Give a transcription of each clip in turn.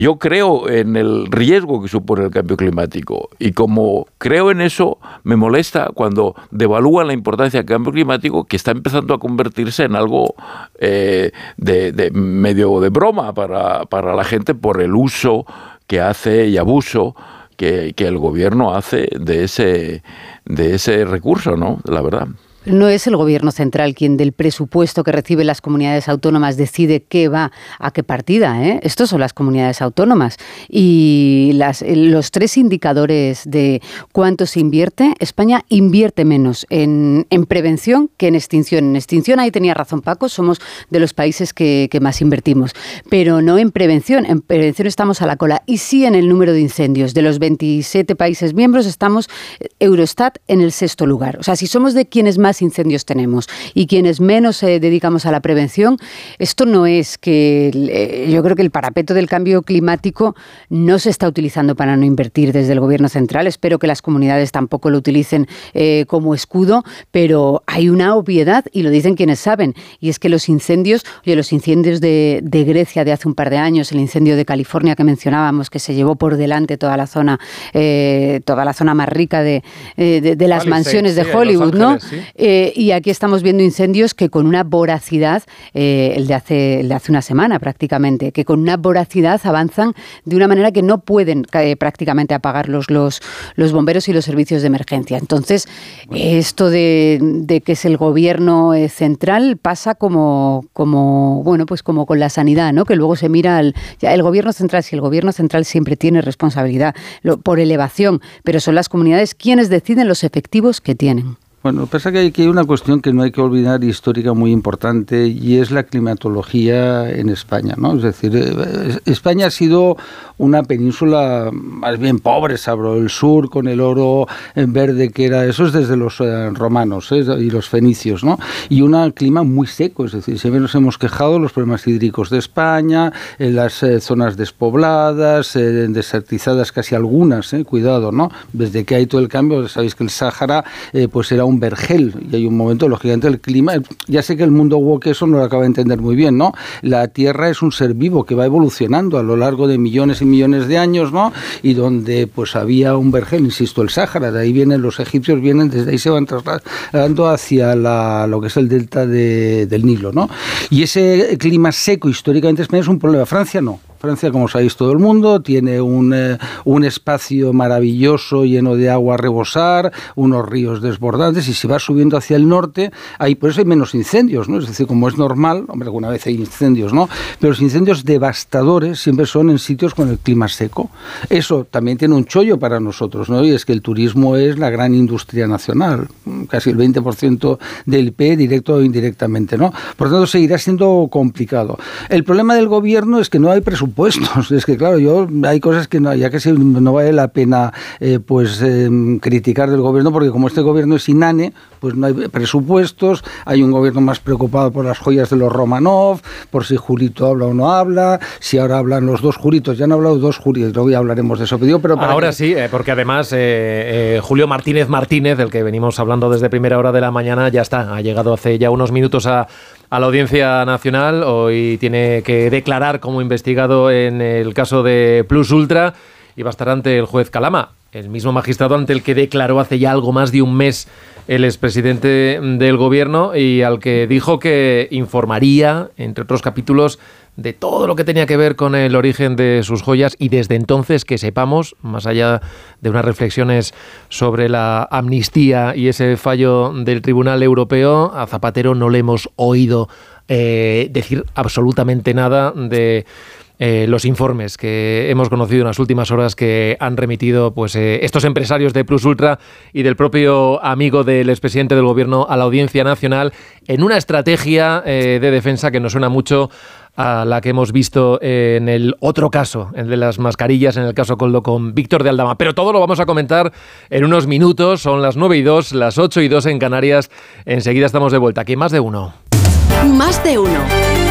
Yo creo en el riesgo que supone el cambio climático y como creo en eso, me molesta cuando devalúan la importancia del cambio climático, que está empezando a convertirse en algo de medio de broma para la gente por el uso que hace y abuso que el gobierno hace de ese recurso, ¿no? La verdad. No es el gobierno central quien del presupuesto que reciben las comunidades autónomas decide qué va a qué partida, ¿eh? Estos son las comunidades autónomas. Y los 3 indicadores de cuánto se invierte, España invierte menos en prevención que en extinción. En extinción, ahí tenía razón Paco, somos de los países que más invertimos. Pero no en prevención. En prevención estamos a la cola. Y sí en el número de incendios. De los 27 países miembros estamos, Eurostat, en el 6º lugar. O sea, si somos de quienes más incendios tenemos y quienes menos dedicamos a la prevención, esto no es que... yo creo que el parapeto del cambio climático no se está utilizando para no invertir desde el gobierno central. Espero que las comunidades tampoco lo utilicen como escudo, pero hay una obviedad y lo dicen quienes saben, y es que los incendios de Grecia de hace un par de años, el incendio de California que mencionábamos, que se llevó por delante toda la zona más rica de las mansiones de Hollywood, ¿no? Sí. Y aquí estamos viendo incendios que con una voracidad, el de hace una semana prácticamente, que con una voracidad avanzan de una manera que no pueden prácticamente apagarlos los bomberos y los servicios de emergencia. Entonces, esto de que es el gobierno central pasa como con la sanidad, ¿no? Que luego se mira el gobierno central, si el gobierno central siempre tiene responsabilidad por elevación, pero son las comunidades quienes deciden los efectivos que tienen. Bueno, pasa que hay una cuestión que no hay que olvidar, histórica muy importante, y es la climatología en España, ¿no? Es decir, España ha sido una península más bien pobre, sabró el sur con el oro verde que era, eso es desde los romanos y los fenicios, ¿no? Y un clima muy seco, es decir, siempre nos hemos quejado de los problemas hídricos de España, en las zonas despobladas, desertizadas casi algunas, cuidado, ¿no? Desde que hay todo el cambio, sabéis que el Sáhara pues era un vergel, y hay un momento, lógicamente, el clima, ya sé que el mundo woke eso no lo acaba de entender muy bien, ¿no? La Tierra es un ser vivo que va evolucionando a lo largo de millones y millones de años, ¿no? Y donde pues había un vergel, insisto, el Sáhara, de ahí vienen los egipcios, desde ahí se van trasladando hacia lo que es el delta del Nilo, ¿no? Y ese clima seco históricamente es un problema. Francia no. Francia, como sabéis todo el mundo, tiene un espacio maravilloso lleno de agua a rebosar, unos ríos desbordantes, y si va subiendo hacia el norte, por eso hay menos incendios, ¿no? Es decir, como es normal, hombre, alguna vez hay incendios, ¿no? Pero los incendios devastadores siempre son en sitios con el clima seco. Eso también tiene un chollo para nosotros, ¿no? Y es que el turismo es la gran industria nacional, casi el 20% del PIB, directo o indirectamente, ¿no? Por lo tanto, seguirá siendo complicado. El problema del gobierno es que no hay presupuestos. Es que claro, hay cosas que no, ya que no vale la pena criticar del gobierno, porque como este gobierno es inane, pues no hay presupuestos, hay un gobierno más preocupado por las joyas de los Romanov, por si Julito habla o no habla, si ahora hablan los 2 Julitos, ya han hablado 2 Julitos, luego ya hablaremos de eso. Pero ahora sí, porque además Julio Martínez, del que venimos hablando desde primera hora de la mañana, ya está, ha llegado hace ya unos minutos a la Audiencia Nacional. Hoy tiene que declarar como investigado en el caso de Plus Ultra y va a estar ante el juez Calama, el mismo magistrado ante el que declaró hace ya algo más de un mes el expresidente del gobierno y al que dijo que informaría, entre otros capítulos, de todo lo que tenía que ver con el origen de sus joyas, y desde entonces que sepamos, más allá de unas reflexiones sobre la amnistía y ese fallo del Tribunal Europeo, a Zapatero no le hemos oído decir absolutamente nada de los informes que hemos conocido en las últimas horas que han remitido estos empresarios de Plus Ultra y del propio amigo del expresidente del gobierno a la Audiencia Nacional, en una estrategia de defensa que nos suena mucho a la que hemos visto en el otro caso, el de las mascarillas, en el caso Koldo con Víctor de Aldama. Pero todo lo vamos a comentar en unos minutos. Son las 9:02, las 8:02 en Canarias. Enseguida estamos de vuelta. Aquí Más de Uno. Más de Uno.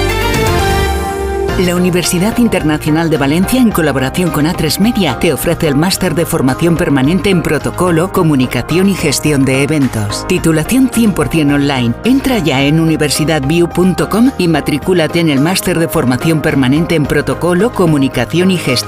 La Universidad Internacional de Valencia, en colaboración con A3 Media, te ofrece el máster de formación permanente en protocolo, comunicación y gestión de eventos. Titulación 100% online. Entra ya en universidadview.com y matricúlate en el máster de formación permanente en protocolo, comunicación y gestión